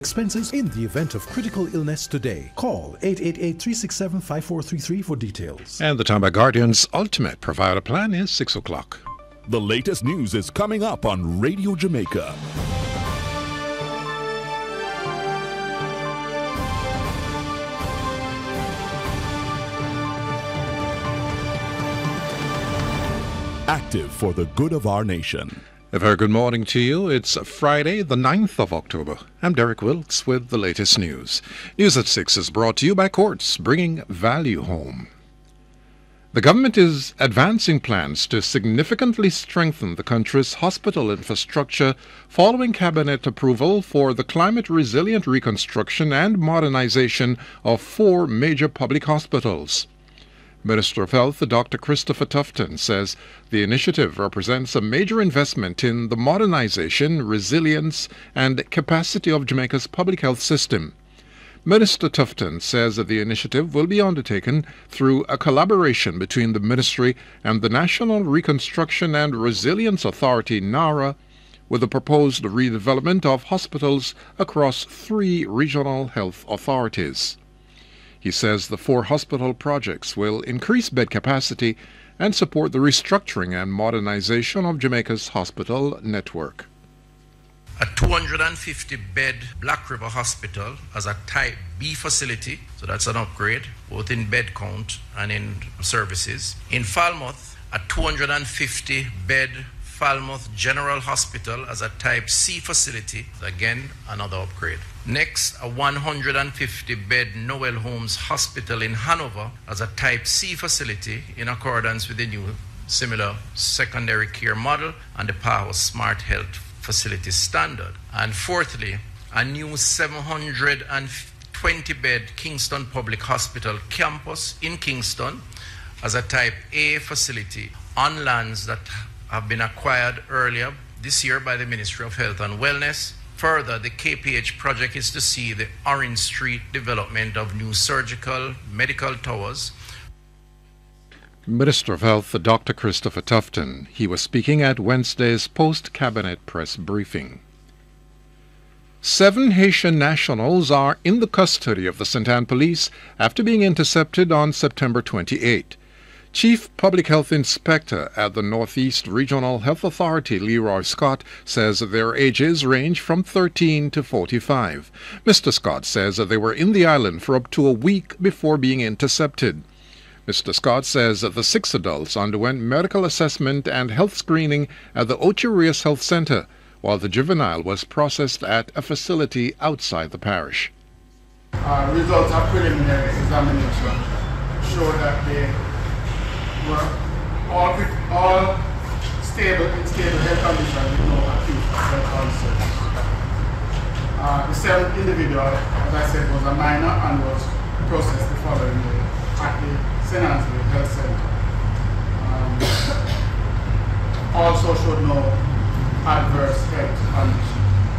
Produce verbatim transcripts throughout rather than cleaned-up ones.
Expenses in the event of critical illness today. Call eight eight eight, three six seven, five four three three for details. And the time by Guardian's ultimate provider plan is six o'clock. The latest news is coming up on Radio Jamaica. Active for the good of our nation. A very good morning to you. It's Friday, the ninth of October. I'm Derek Wilkes with the latest news. News at six is brought to you by Courts, bringing value home. The government is advancing plans to significantly strengthen the country's hospital infrastructure following cabinet approval for the climate-resilient reconstruction and modernization of four major public hospitals. Minister of Health, Doctor Christopher Tufton, says the initiative represents a major investment in the modernization, resilience, and capacity of Jamaica's public health system. Minister Tufton says that the initiative will be undertaken through a collaboration between the Ministry and the National Reconstruction and Resilience Authority, NARA, with a proposed redevelopment of hospitals across three regional health authorities. He says the four hospital projects will increase bed capacity and support the restructuring and modernization of Jamaica's hospital network. A two hundred fifty bed Black River Hospital as a Type B facility, so that's an upgrade, both in bed count and in services. In Falmouth, a two hundred fifty bed Falmouth General Hospital as a Type C facility, again, another upgrade. Next, a one hundred fifty bed Noel Holmes Hospital in Hanover as a Type C facility in accordance with the new similar secondary care model and the Power Smart Health Facility Standard. And fourthly, a new seven hundred twenty bed Kingston Public Hospital campus in Kingston as a Type A facility on lands that have been acquired earlier this year by the Ministry of Health and Wellness. Further, the K P H project is to see the Orange Street development of new surgical medical towers. Minister of Health, Doctor Christopher Tufton. He was speaking at Wednesday's post-cabinet press briefing. Seven Haitian nationals are in the custody of the Saint Anne Police after being intercepted on September twenty-eighth. Chief Public Health Inspector at the Northeast Regional Health Authority, Leroy Scott, says their ages range from thirteen to forty-five. Mister Scott says they were in the island for up to a week before being intercepted. Mister Scott says that the six adults underwent medical assessment and health screening at the Ocho Rios Health Center, while the juvenile was processed at a facility outside the parish. Uh, results of preliminary examination show that they were all, all stable in stable health condition with no acute health concerns. Uh, the seventh individual, as I said, was a minor and was processed the following day at the Saint Anne's Health Center. Um, also showed no adverse health condition.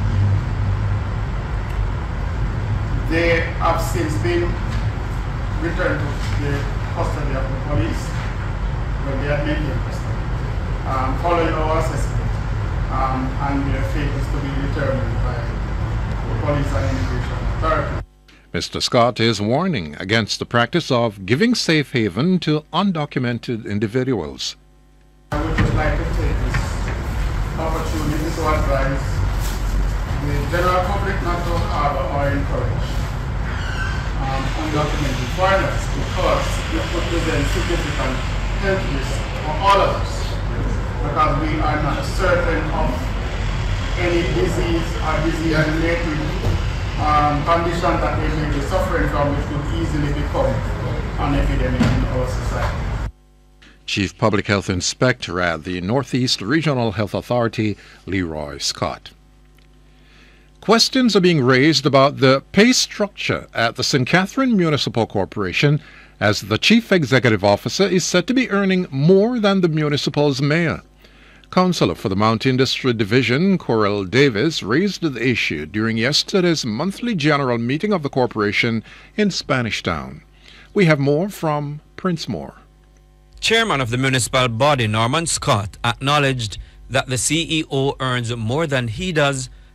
They have since been returned to the custody of the police. Well, they are mainly custody, um, following our assessment, um, and their fate is to be determined by the police and immigration authority. Mister Scott is warning against the practice of giving safe haven to undocumented individuals. I would just like to take this opportunity to advise the general public not to harbor or encourage um, undocumented foreigners, because it represents significant health risk for all of us, because we are not certain of any disease or disease-related um, condition that they may be suffering from, which could easily become an epidemic in our society. Chief Public Health Inspector at the Northeast Regional Health Authority, Leroy Scott. Questions are being raised about the pay structure at the Saint Catherine Municipal Corporation, as the Chief Executive Officer is said to be earning more than the municipal's mayor. Councillor for the Mount Industry Division, Corel Davis, raised the issue during yesterday's monthly general meeting of the corporation in Spanish Town. We have more from Prince Moore. Chairman of the municipal body, Norman Scott, acknowledged that the C E O earns more than he does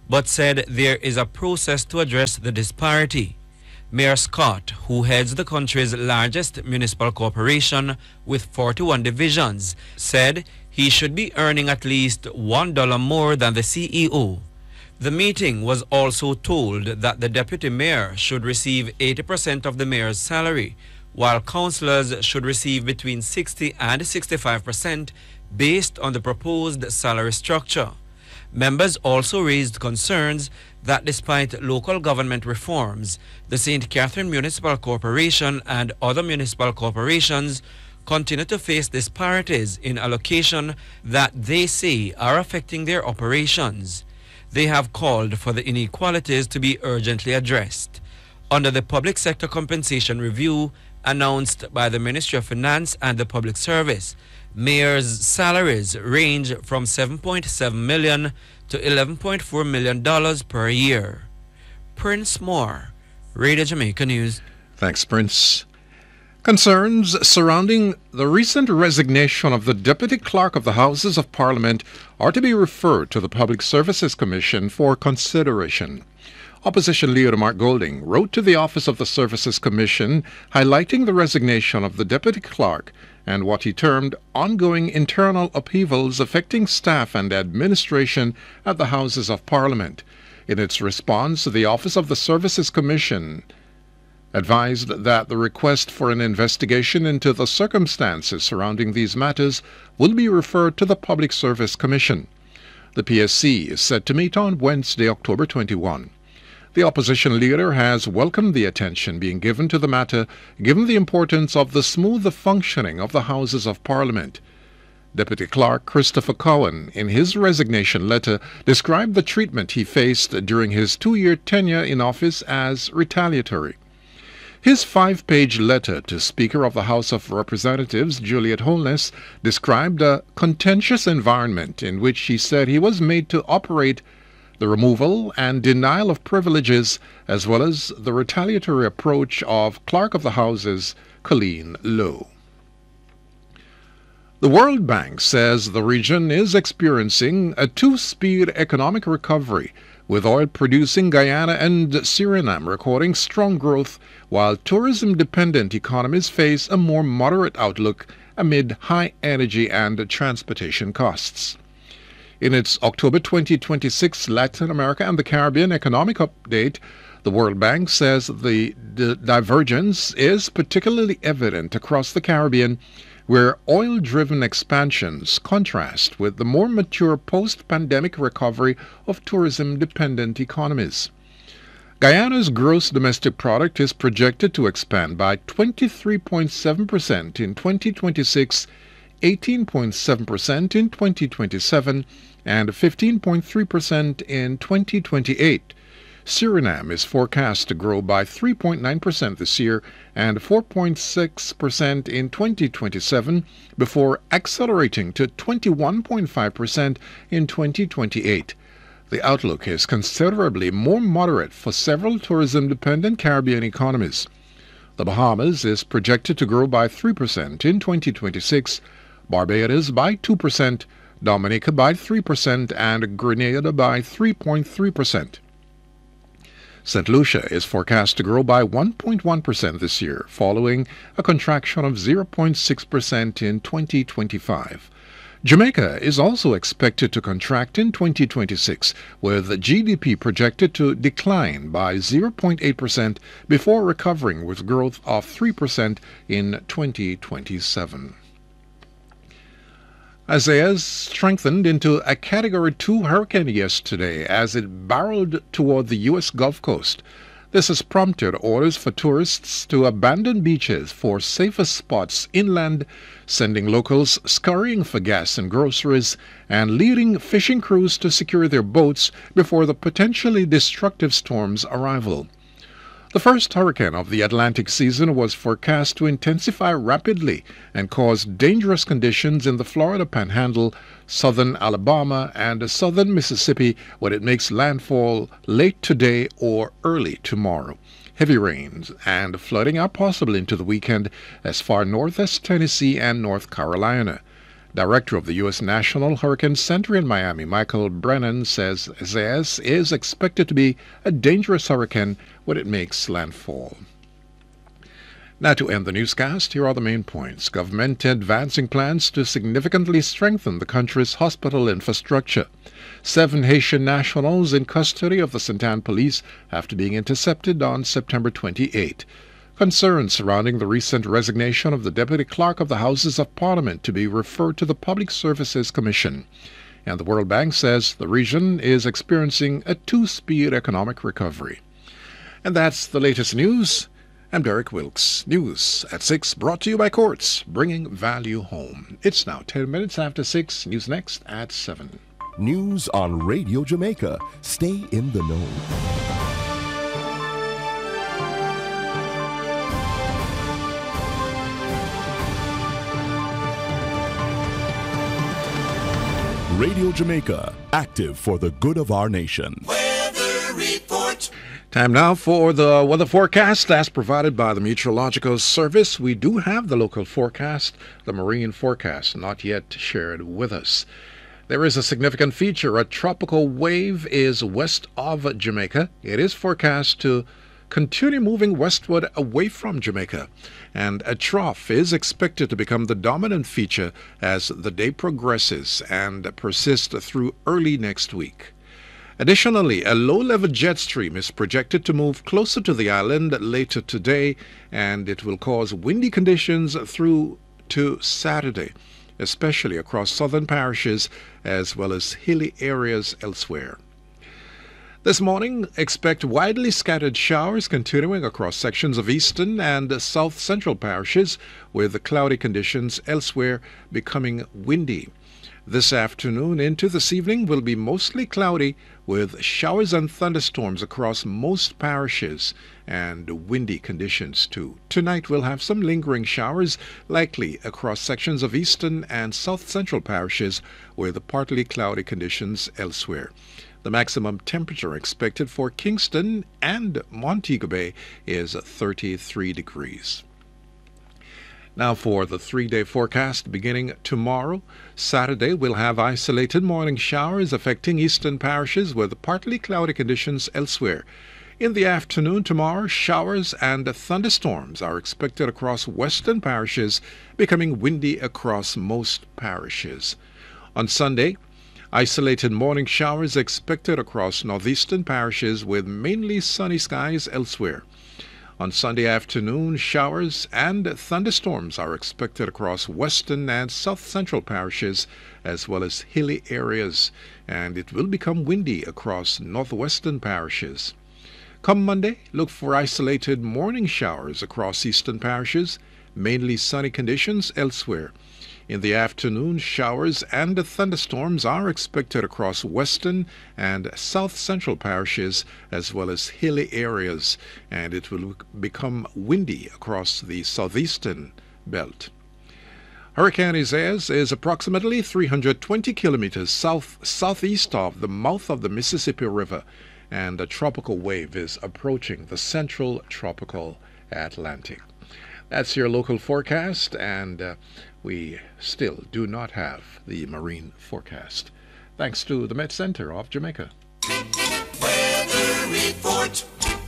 but said there is a process to address the disparity. Mayor Scott, who heads the country's largest municipal corporation with forty-one divisions, said he should be earning at least one dollar more than the C E O. The meeting was also told that the deputy mayor should receive eighty percent of the mayor's salary, while councillors should receive between sixty and sixty-five percent based on the proposed salary structure. Members also raised concerns that despite local government reforms, the Saint Catherine Municipal Corporation and other municipal corporations continue to face disparities in allocation that they say are affecting their operations. They have called for the inequalities to be urgently addressed. Under the Public Sector Compensation Review announced by the Ministry of Finance and the Public Service, mayors' salaries range from seven point seven million dollars to eleven point four million dollars per year. Prince Moore, Radio Jamaica News. Thanks, Prince. Concerns surrounding the recent resignation of the Deputy Clerk of the Houses of Parliament are to be referred to the Public Services Commission for consideration. Opposition leader Mark Golding wrote to the Office of the Services Commission highlighting the resignation of the Deputy Clerk and what he termed ongoing internal upheavals affecting staff and administration at the Houses of Parliament. In its response, the Office of the Services Commission advised that the request for an investigation into the circumstances surrounding these matters will be referred to the Public Service Commission. The P S C is set to meet on Wednesday, October twenty-first. The opposition leader has welcomed the attention being given to the matter, given the importance of the smoother functioning of the Houses of Parliament. Deputy Clerk Christopher Cowan, in his resignation letter, described the treatment he faced during his two-year tenure in office as retaliatory. His five-page letter to Speaker of the House of Representatives, Juliet Holness, described a contentious environment in which he said he was made to operate the removal and denial of privileges, as well as the retaliatory approach of Clerk of the Houses, Colleen Lowe. The World Bank says the region is experiencing a two-speed economic recovery, with oil-producing Guyana and Suriname recording strong growth, while tourism-dependent economies face a more moderate outlook amid high energy and transportation costs. In its October twenty twenty-six Latin America and the Caribbean Economic Update, the World Bank says the d- divergence is particularly evident across the Caribbean, where oil-driven expansions contrast with the more mature post-pandemic recovery of tourism-dependent economies. Guyana's gross domestic product is projected to expand by twenty-three point seven percent in twenty twenty-six, eighteen point seven percent in twenty twenty-seven, and fifteen point three percent in twenty twenty-eight. Suriname is forecast to grow by three point nine percent this year and four point six percent in twenty twenty-seven, before accelerating to twenty-one point five percent in twenty twenty-eight. The outlook is considerably more moderate for several tourism-dependent Caribbean economies. The Bahamas is projected to grow by three percent in twenty twenty-six, Barbados by two percent, Dominica by three percent, and Grenada by three point three percent. Saint Lucia is forecast to grow by one point one percent this year, following a contraction of zero point six percent in twenty twenty-five. Jamaica is also expected to contract in twenty twenty-six, with G D P projected to decline by zero point eight percent before recovering with growth of three percent in twenty twenty-seven. Isaias strengthened into a Category two hurricane yesterday as it barreled toward the U S Gulf Coast. This has prompted orders for tourists to abandon beaches for safer spots inland, sending locals scurrying for gas and groceries, and leading fishing crews to secure their boats before the potentially destructive storm's arrival. The first hurricane of the Atlantic season was forecast to intensify rapidly and cause dangerous conditions in the Florida Panhandle, southern Alabama, and southern Mississippi when it makes landfall late today or early tomorrow. Heavy rains and flooding are possible into the weekend as far north as Tennessee and North Carolina. Director of the U S National Hurricane Center in Miami, Michael Brennan, says Isaias is expected to be a dangerous hurricane when it makes landfall. Now, to end the newscast, here are the main points. Government advancing plans to significantly strengthen the country's hospital infrastructure. Seven Haitian nationals in custody of the Saint-Anne police after being intercepted on September twenty-eighth. Concerns surrounding the recent resignation of the Deputy Clerk of the Houses of Parliament to be referred to the Public Services Commission. And the World Bank says the region is experiencing a two-speed economic recovery. And that's the latest news. I'm Derek Wilkes. News at six, brought to you by Courts, bringing value home. It's now ten minutes after six. News next at seven. News on Radio Jamaica. Stay in the know. Radio Jamaica, active for the good of our nation. Weather report. Time now for the weather forecast as provided by the Meteorological Service. We do have the local forecast, the marine forecast, not yet shared with us. There is a significant feature. A tropical wave is west of Jamaica. It is forecast to continue moving westward away from Jamaica, and a trough is expected to become the dominant feature as the day progresses and persist through early next week. Additionally, a low-level jet stream is projected to move closer to the island later today, and it will cause windy conditions through to Saturday, especially across southern parishes as well as hilly areas elsewhere. This morning, expect widely scattered showers continuing across sections of eastern and south central parishes, with the cloudy conditions elsewhere becoming windy. This afternoon into this evening will be mostly cloudy, with showers and thunderstorms across most parishes and windy conditions too. Tonight we'll have some lingering showers, likely across sections of eastern and south central parishes, with partly cloudy conditions elsewhere. The maximum temperature expected for Kingston and Montego Bay is thirty-three degrees. Now for the three-day forecast beginning tomorrow. Saturday we'll have isolated morning showers affecting eastern parishes with partly cloudy conditions elsewhere. In the afternoon tomorrow, showers and thunderstorms are expected across western parishes, becoming windy across most parishes. On Sunday, isolated morning showers expected across northeastern parishes with mainly sunny skies elsewhere. On Sunday afternoon, showers and thunderstorms are expected across western and south central parishes as well as hilly areas, and it will become windy across northwestern parishes. Come Monday, look for isolated morning showers across eastern parishes, mainly sunny conditions elsewhere. In the afternoon, showers and thunderstorms are expected across western and south central parishes as well as hilly areas, and it will become windy across the southeastern belt. Hurricane Isaias is approximately three hundred twenty kilometers south southeast of the mouth of the Mississippi River, and a tropical wave is approaching the central tropical Atlantic. That's your local forecast, and uh, we still do not have the marine forecast, thanks to the Met Center of Jamaica. Weather report.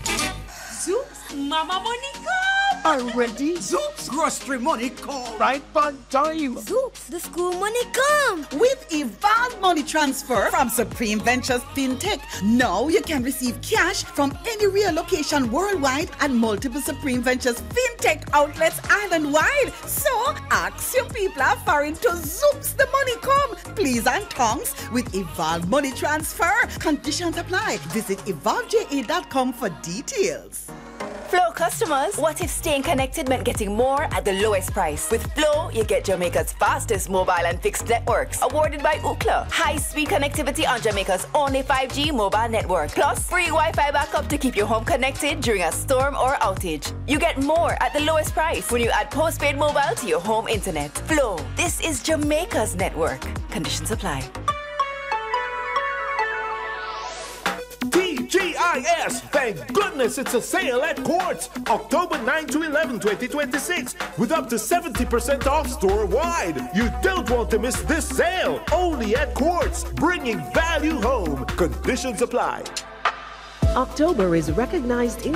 Zoops, Mama Monica. Already? Zoops, grocery money come. Right on time. Zoops, the school money come. With Evolve Money Transfer from Supreme Ventures FinTech, now you can receive cash from any real location worldwide at multiple Supreme Ventures FinTech outlets island-wide. So, ask your people are foreign to Zoops, the money come. Please and tongues with Evolve Money Transfer. Conditions apply. Visit evolve j a dot com for details. Flow customers, what if staying connected meant getting more at the lowest price? With Flow, you get Jamaica's fastest mobile and fixed networks, awarded by Ookla. High-speed connectivity on Jamaica's only five G mobile network, plus free Wi-Fi backup to keep your home connected during a storm or outage. You get more at the lowest price when you add postpaid mobile to your home internet. Flow, this is Jamaica's network. Conditions apply. T G I Ah, yes, thank goodness it's a sale at Quartz, October ninth to eleventh, twenty twenty-six, with up to seventy percent off store-wide. You don't want to miss this sale, only at Quartz, bringing value home. Conditions apply. October is recognized